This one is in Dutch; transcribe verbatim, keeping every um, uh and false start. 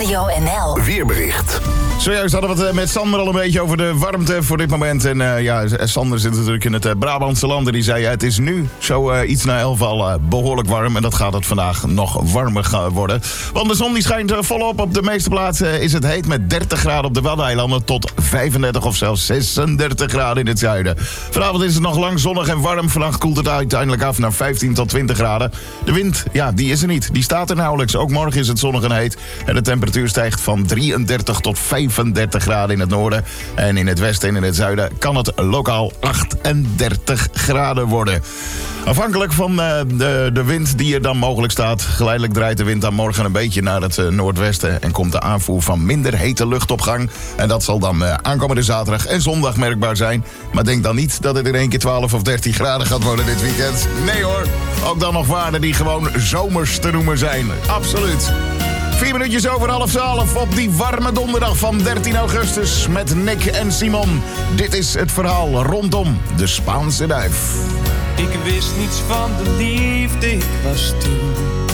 Radio N L. Weerbericht. Zojuist hadden we het met Sander al een beetje over de warmte voor dit moment. En uh, ja, Sander zit natuurlijk in het uh, Brabantse land. En die zei, ja, het is nu zo uh, iets na elf al uh, behoorlijk warm. En dat gaat het vandaag nog warmer gaan worden. Want de zon die schijnt uh, volop. Op de meeste plaatsen is het heet met dertig graden op de Waddeneilanden tot vijfendertig of zelfs zesendertig graden in het zuiden. Vanavond is het nog lang zonnig en warm. Vannacht koelt het uiteindelijk af naar vijftien tot twintig graden. De wind, ja, die is er niet. Die staat er nauwelijks. Ook morgen is het zonnig en heet. En de temperatuur stijgt van drieëndertig tot vijfendertig graden in het noorden. En in het westen en in het zuiden kan het lokaal achtendertig graden worden. Afhankelijk van uh, de, de wind die er dan mogelijk staat. Geleidelijk draait de wind dan morgen een beetje naar het uh, noordwesten. En komt de aanvoer van minder hete lucht op gang. En dat zal dan uh, aankomende zaterdag en zondag merkbaar zijn. Maar denk dan niet dat het in één keer twaalf of dertien graden gaat worden dit weekend. Nee hoor, ook dan nog waarden die gewoon zomers te noemen zijn. Absoluut. Vier minuutjes over half twaalf op die warme donderdag van dertien augustus met Nick en Simon. Dit is het verhaal rondom de Spaanse duif. Ik wist niets van de liefde, ik was tien.